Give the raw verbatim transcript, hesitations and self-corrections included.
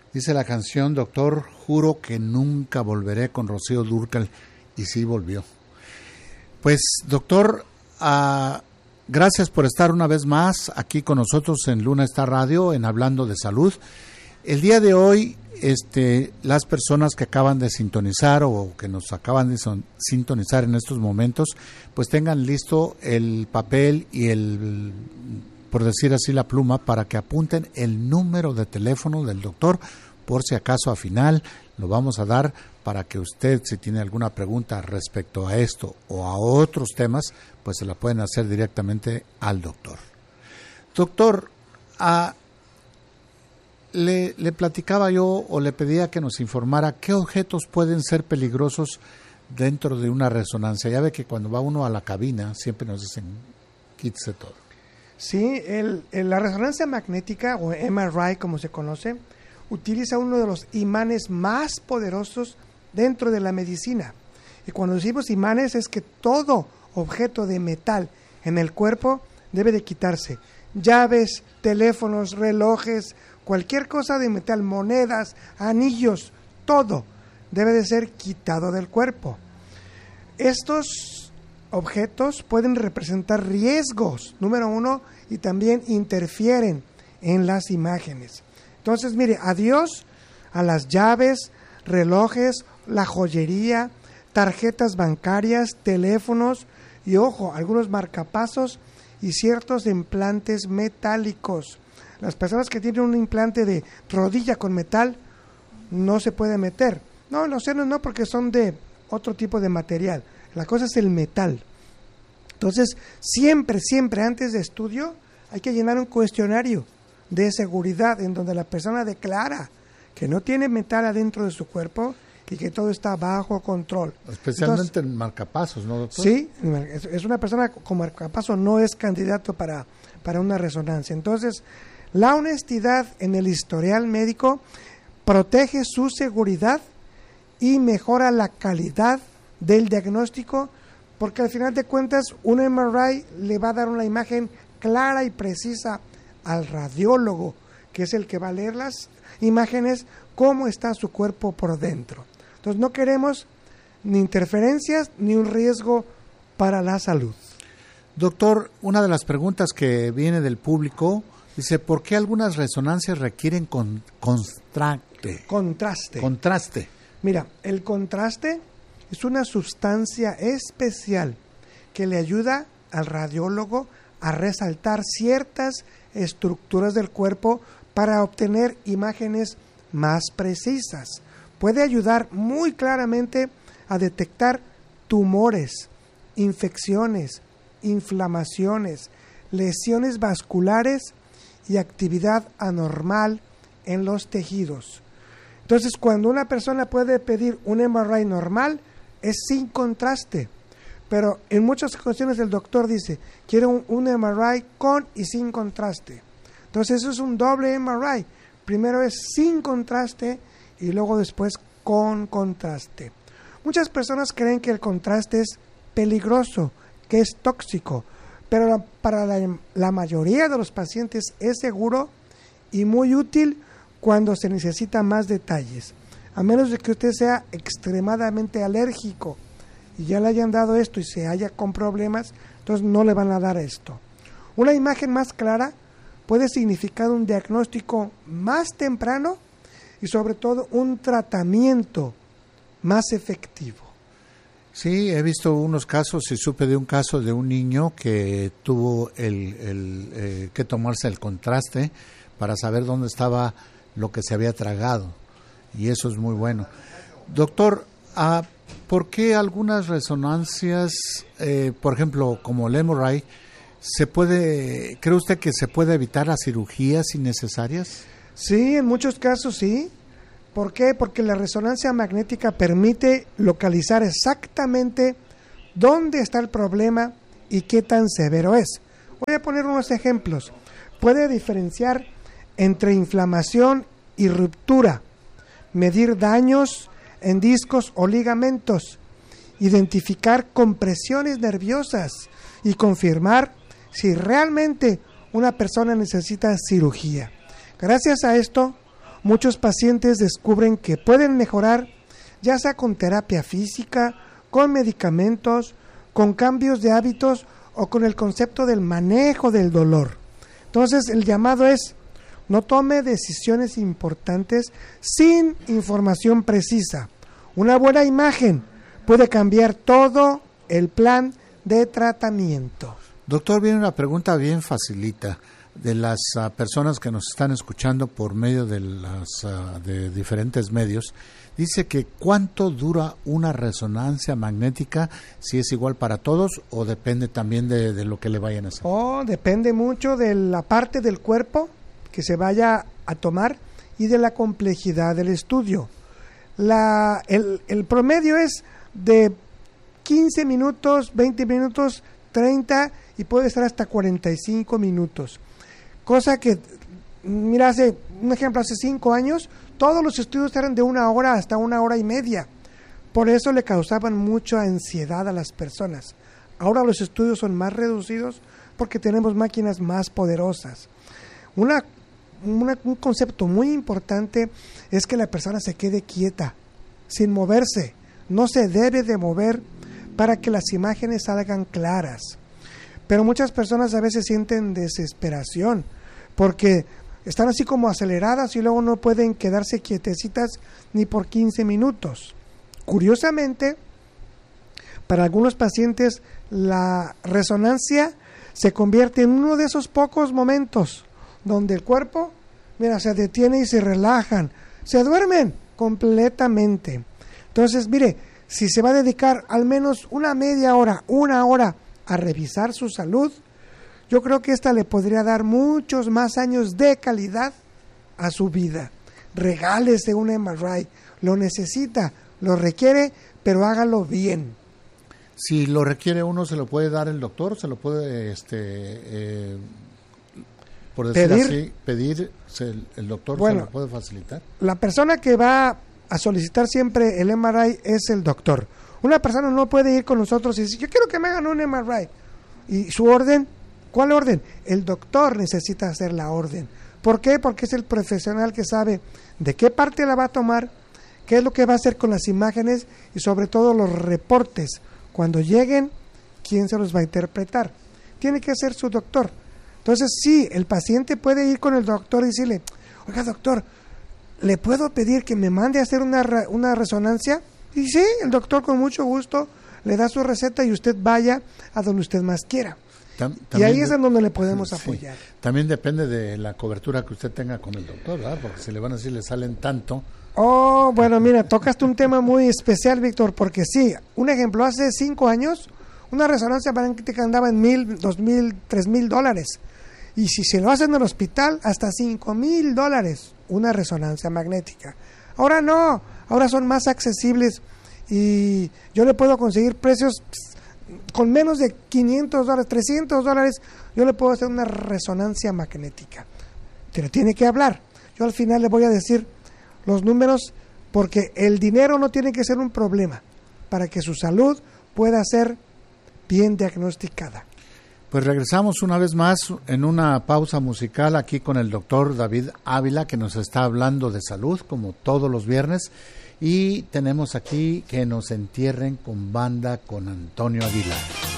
Dice la canción, doctor, juro que nunca volveré con Rocío Dúrcal. Y sí volvió. Pues, doctor, uh, gracias por estar una vez más aquí con nosotros en Luna Star Radio, en Hablando de Salud. El día de hoy, este, las personas que acaban de sintonizar o que nos acaban de son, sintonizar en estos momentos, pues tengan listo el papel y el, por decir así, la pluma, para que apunten el número de teléfono del doctor, por si acaso al final lo vamos a dar para que usted, si tiene alguna pregunta respecto a esto o a otros temas, pues se la pueden hacer directamente al doctor. Doctor, a Le, le platicaba yo o le pedía que nos informara qué objetos pueden ser peligrosos dentro de una resonancia. Ya ve que cuando va uno a la cabina siempre nos dicen quítese todo. Sí, el, el, la resonancia magnética o M R I como se conoce, utiliza uno de los imanes más poderosos dentro de la medicina. Y cuando decimos imanes es que todo objeto de metal en el cuerpo debe de quitarse. Llaves, teléfonos, relojes, cualquier cosa de metal, monedas, anillos, todo debe de ser quitado del cuerpo. Estos objetos pueden representar riesgos, número uno, y también interfieren en las imágenes. Entonces, mire, adiós a las llaves, relojes, la joyería, tarjetas bancarias, teléfonos y, ojo, algunos marcapasos y ciertos implantes metálicos. Las personas que tienen un implante de rodilla con metal no se puede meter. No, los senos no, porque son de otro tipo de material. La cosa es el metal. Entonces, siempre, siempre antes de estudio hay que llenar un cuestionario de seguridad en donde la persona declara que no tiene metal adentro de su cuerpo y que todo está bajo control. Especialmente Entonces, en marcapasos, ¿no, doctor? Sí, es una persona con marcapaso, no es candidato para, para una resonancia. Entonces, la honestidad en el historial médico protege su seguridad y mejora la calidad del diagnóstico, porque al final de cuentas un M R I le va a dar una imagen clara y precisa al radiólogo, que es el que va a leer las imágenes, cómo está su cuerpo por dentro. Entonces no queremos ni interferencias ni un riesgo para la salud. Doctor, una de las preguntas que viene del público dice, ¿por qué algunas resonancias requieren con, contraste? Contraste. Contraste. Mira, el contraste es una sustancia especial que le ayuda al radiólogo a resaltar ciertas estructuras del cuerpo para obtener imágenes más precisas. Puede ayudar muy claramente a detectar tumores, infecciones, inflamaciones, lesiones vasculares y actividad anormal en los tejidos. Entonces, cuando una persona puede pedir un M R I normal, es sin contraste. Pero en muchas ocasiones el doctor dice, quiero un, un M R I con y sin contraste. Entonces, eso es un doble M R I. Primero es sin contraste y luego después con contraste. Muchas personas creen que el contraste es peligroso, que es tóxico, pero la, para la, la mayoría de los pacientes es seguro y muy útil cuando se necesita más detalles. A menos de que usted sea extremadamente alérgico y ya le hayan dado esto y se haya con problemas, entonces no le van a dar esto. Una imagen más clara puede significar un diagnóstico más temprano y sobre todo un tratamiento más efectivo. Sí, he visto unos casos y supe de un caso de un niño que tuvo el, el eh, que tomarse el contraste para saber dónde estaba lo que se había tragado, y eso es muy bueno. Doctor, ah, ¿por qué algunas resonancias, eh, por ejemplo, como el M R I, se puede, cree usted que se puede evitar las cirugías innecesarias? Sí, en muchos casos sí. ¿Por qué? Porque la resonancia magnética permite localizar exactamente dónde está el problema y qué tan severo es. Voy a poner unos ejemplos. Puede diferenciar entre inflamación y ruptura, medir daños en discos o ligamentos, identificar compresiones nerviosas y confirmar si realmente una persona necesita cirugía. Gracias a esto, muchos pacientes descubren que pueden mejorar, ya sea con terapia física, con medicamentos, con cambios de hábitos o con el concepto del manejo del dolor. Entonces, el llamado es: no tome decisiones importantes sin información precisa. Una buena imagen puede cambiar todo el plan de tratamiento. Doctor, viene una pregunta bien facilita de las uh, personas que nos están escuchando por medio de las uh, de diferentes medios. Dice que ¿cuánto dura una resonancia magnética? Si es igual para todos o depende también de, de lo que le vayan a hacer. Oh, depende mucho de la parte del cuerpo que se vaya a tomar y de la complejidad del estudio. La, el, el promedio es de quince minutos, veinte minutos, treinta y puede estar hasta cuarenta y cinco minutos. Cosa que, mira, hace un ejemplo, hace cinco años, todos los estudios eran de una hora hasta una hora y media. Por eso le causaban mucha ansiedad a las personas. Ahora los estudios son más reducidos porque tenemos máquinas más poderosas. Una, una, un concepto muy importante es que la persona se quede quieta, sin moverse. No se debe de mover para que las imágenes salgan claras. Pero muchas personas a veces sienten desesperación porque están así como aceleradas y luego no pueden quedarse quietecitas ni por quince minutos. Curiosamente, para algunos pacientes la resonancia se convierte en uno de esos pocos momentos donde el cuerpo, mira, se detiene y se relajan, se duermen completamente. Entonces, mire, si se va a dedicar al menos una media hora, una hora a revisar su salud, yo creo que esta le podría dar muchos más años de calidad a su vida. Regálese un M R I, lo necesita, lo requiere, pero hágalo bien. Si lo requiere uno, ¿se lo puede dar el doctor? ¿Se lo puede, este, eh, por decir pedir, así, pedir, el, el doctor bueno, se lo puede facilitar? La persona que va a solicitar siempre el M R I es el doctor. Una persona no puede ir con nosotros y decir, yo quiero que me hagan un M R I. ¿Y su orden? ¿Cuál orden? El doctor necesita hacer la orden. ¿Por qué? Porque es el profesional que sabe de qué parte la va a tomar, qué es lo que va a hacer con las imágenes y sobre todo los reportes. Cuando lleguen, ¿quién se los va a interpretar? Tiene que ser su doctor. Entonces, sí, el paciente puede ir con el doctor y decirle, oiga, doctor, ¿le puedo pedir que me mande a hacer una, una resonancia? Y sí, el doctor con mucho gusto le da su receta y usted vaya a donde usted más quiera. Tam, y ahí es en donde le podemos apoyar. Sí, también depende de la cobertura que usted tenga con el doctor, ¿verdad? Porque si le van a decir, le salen tanto. Oh, bueno, mira, tocaste un tema muy especial, Víctor, porque sí, un ejemplo, hace cinco años, una resonancia magnética andaba en mil, dos mil, tres mil dólares. Y si se lo hacen en el hospital, hasta cinco mil dólares, una resonancia magnética. Ahora no, ahora son más accesibles y yo le puedo conseguir precios con menos de quinientos dólares, trescientos dólares, yo le puedo hacer una resonancia magnética. Pero tiene que hablar. Yo al final le voy a decir los números porque el dinero no tiene que ser un problema para que su salud pueda ser bien diagnosticada. Pues regresamos una vez más en una pausa musical aquí con el doctor David Ávila, que nos está hablando de salud como todos los viernes, y tenemos aquí Que nos entierren con banda con Antonio Aguilar.